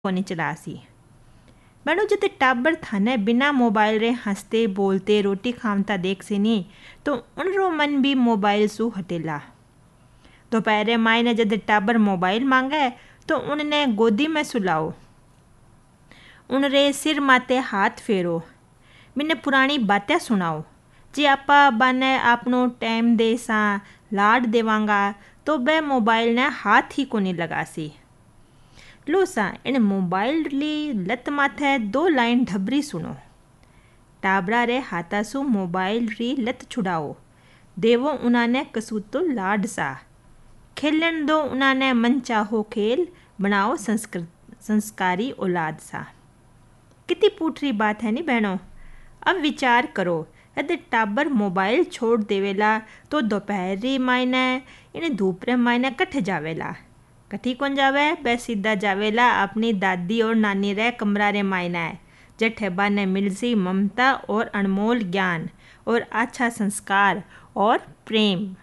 कोनी चलासी। बहनों जब टाबर थाने बिना मोबाइल रे हंसते बोलते रोटी खामता देख से नहीं तो उनरो मन भी मोबाइल सु हटेला। दोपहरे माई ने जब टाबर मोबाइल मांगे तो उनने गोदी में सुलाओ, उनरे सिर माते हाथ फेरो, मैंने पुरानी बातें सुनाओ। जे आपा बाने आपनो टाइम दे सा लाड देवांगा तो बे मोबाइल ने हाथ ही कोनी लगासी। लो सा इन मोबाइल ली लत माथे 2 लाइन ढबरी सुनो। टाबरा रे हाथा सु मोबाइल री लत छुड़ाओ, देवो उन्हाने कसूतो लाड सा। खेलन दो उन्हाने मन चाहो खेल, बनाओ संस्कारी औलाद सा। कितनी पूठरी बात है नी बहनों। अब विचार करो, यदि टाबर मोबाइल छोड़ देवेला तो दोपहरी मायने इन धूप रे मायने कट्ठे जावेला। कठी कौन जावे, बे सीधा जावेला अपनी दादी और नानी रे कमरा रे मायने, जठे बाने मिलसी ममता और अनमोल ज्ञान और अच्छा संस्कार और प्रेम।